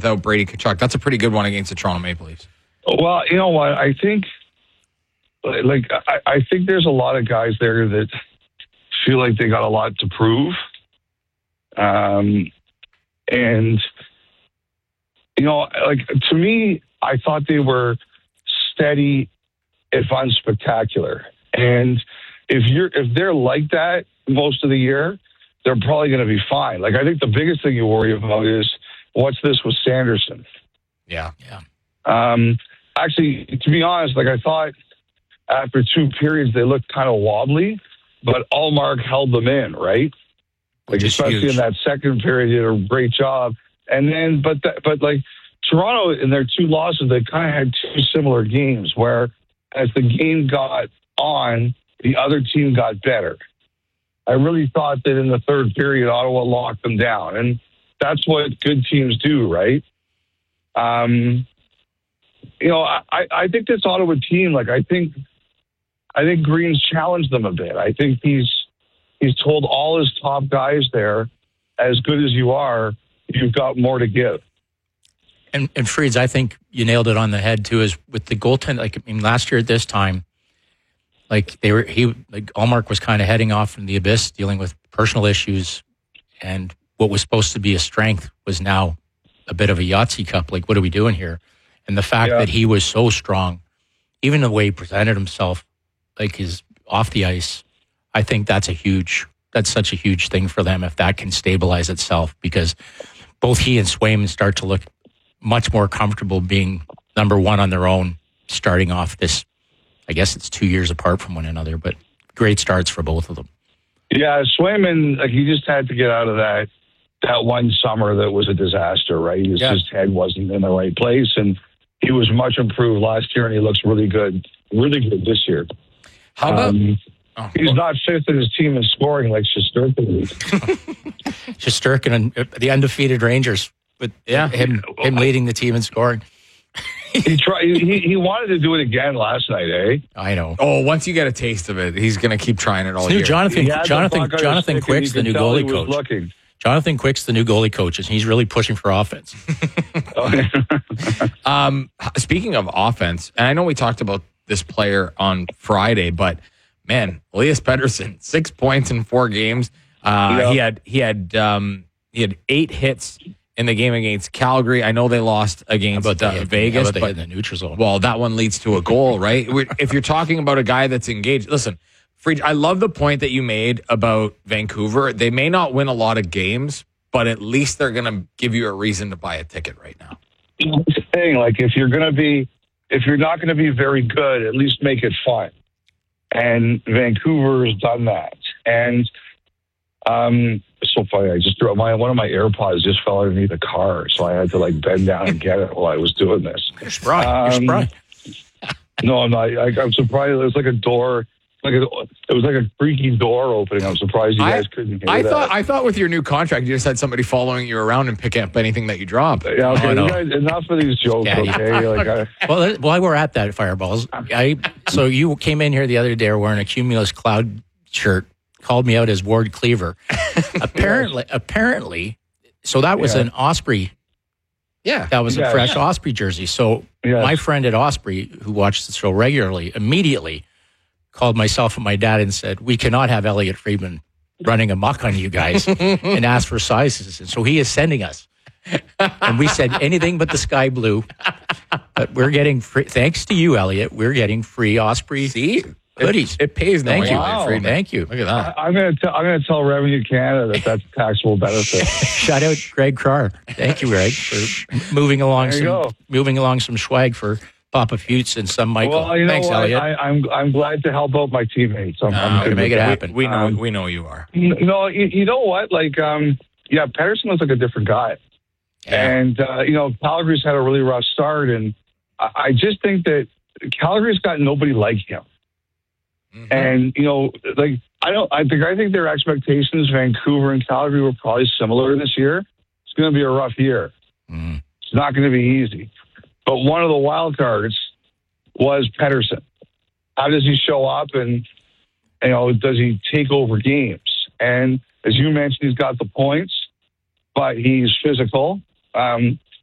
without Brady Tkachuk. That's a pretty good one against the Toronto Maple Leafs. Well, you know what? I think there's a lot of guys there that feel like they got a lot to prove. And, you know, like, to me, I thought they were steady, if unspectacular. And if they're like that most of the year, they're probably going to be fine. Like, I think the biggest thing you worry about is what's this with Sanderson? Yeah. Actually, to be honest, like, I thought after 2 periods they looked kind of wobbly, but Allmark held them in, right? Like, especially huge. In that second period, he did a great job. And then, but like Toronto in their 2 losses, they kind of had 2 similar games where as the game got on, the other team got better. I really thought that in the third period, Ottawa locked them down. And that's what good teams do, right? You know, I think this Ottawa team, like, I think Green's challenged them a bit. I think he's told all his top guys there, as good as you are, you've got more to give. And Freeds, I think you nailed it on the head too. Is with the goaltend. Like, I mean, last year at this time, like Allmark was kind of heading off from the abyss, dealing with personal issues, and what was supposed to be a strength was now a bit of a Yahtzee cup. Like, what are we doing here? And the fact that he was so strong, even the way he presented himself, like his off the ice, I think that's such a huge thing for them if that can stabilize itself, because both he and Swayman start to look much more comfortable being number one on their own, starting off this, I guess it's 2 years apart from one another, but great starts for both of them. Yeah, Swayman, like, he just had to get out of that one summer that was a disaster, right? His head wasn't in the right place, and he was much improved last year, and he looks really good this year. How about... he's not fifth in his team in scoring like Shesterkin is. Shesterkin and the undefeated Rangers, but him leading the team in scoring. He wanted to do it again last night, eh? I know. Oh, once you get a taste of it, he's going to keep trying it all year. Jonathan Quick's the new goalie coach. Jonathan Quick's the new goalie coach, and he's really pushing for offense. Speaking of offense, and I know we talked about this player on Friday, but man, Elias Pettersson, 6 points in 4 games. He had 8 hits in the game against Calgary. I know they lost against Vegas, but in the neutral zone. Well, that one leads to a goal, right? If you're talking about a guy that's engaged, listen, Freed, I love the point that you made about Vancouver. They may not win a lot of games, but at least they're going to give you a reason to buy a ticket right now. It's the thing, like, if you're not going to be very good, at least make it fun. And Vancouver has done that. And it's so funny. I just one of my AirPods just fell underneath a car, so I had to, like, bend down and get it while I was doing this. You're spry. No, I'm not. I'm surprised. It was like a door. It was like a freaky door opening. I'm surprised you guys couldn't hear that. I thought with your new contract, you just had somebody following you around and picking up anything that you drop. Yeah, okay. You guys, enough of these jokes, okay? Well, while we're at that, Fireballs, so you came in here the other day wearing a Cumulus Cloud shirt, called me out as Ward Cleaver. Apparently, so that was an Osprey. Yeah. That was a fresh Osprey jersey. So my friend at Osprey, who watches the show regularly, immediately called myself and my dad and said, we cannot have Elliot Friedman running amok on you guys, and asked for sizes. And so he is sending us. And we said anything but the sky blue. But we're getting free, thanks to you, Elliot, we're getting free Osprey hoodies. It pays. Thank you. Wow. Thank you. Look at that. I'm going to tell Revenue Canada that's a taxable benefit. Shout out Greg Carr. Thank you, Greg, for moving along some swag for Papa Futes and some Michael. Well, you know Thanks, what? Elliot. I'm glad to help out my teammates. I'm going to make it happen. We know you are. You know what? Like, Pettersson looks like a different guy. Yeah. And, Calgary's had a really rough start. And I just think that Calgary's got nobody like him. Mm-hmm. And, I think their expectations, Vancouver and Calgary, were probably similar this year. It's going to be a rough year. Mm-hmm. It's not going to be easy. But one of the wild cards was Pettersson. How does he show up, and does he take over games? And as you mentioned, he's got the points, but he's physical.